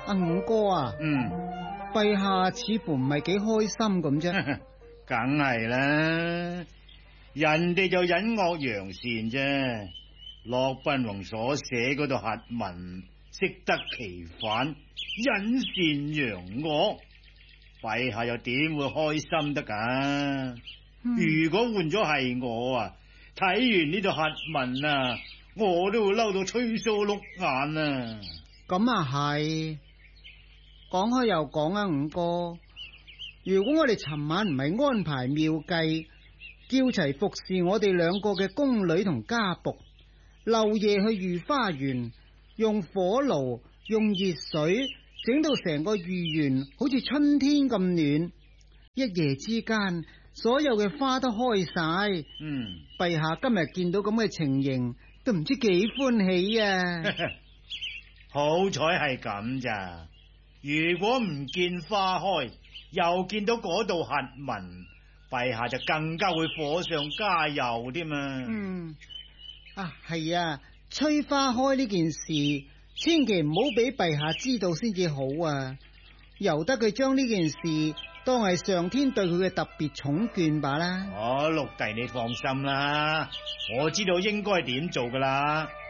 阿五哥啊，陛下似乎唔係幾開心咁啫。 梗係啦，人哋就隱惡揚善啫。駱賓王所寫嗰度檄文，適得其反，隱善揚惡，陛下又點會開心得噶？如果換咗係我啊，睇完呢度檄文啊，我都會嬲到吹鬚碌眼啊！ 咁啊係，講開又講啊，五哥，如果我哋尋晚唔係安排妙計，叫齊服侍我哋兩個嘅宮女同家僕，漏夜去御花園，用火爐用熱水整到成個御園好似春天咁暖，一夜之間所有嘅花都開晒。陛下今日見到咁嘅情形，都唔知幾歡喜啊！ 好彩係咁咋，如果唔見花開，又見到嗰度檄文，陛下就更加會火上加油添嘛。 係啊，吹花開呢件事，千祈唔好俾陛下知道先至好啊！由得佢將呢件事當係上天對佢嘅特別寵眷吧啦。 六弟你放心啦，我知道應該點做噶啦。